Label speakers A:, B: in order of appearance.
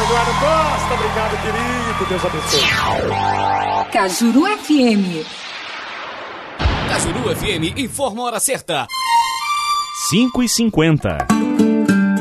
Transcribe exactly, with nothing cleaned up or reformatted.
A: Eduardo Costa, obrigado, querido. Deus abençoe.
B: Cajuru F M.
C: Cajuru F M informa a hora certa.
D: cinco e cinquenta.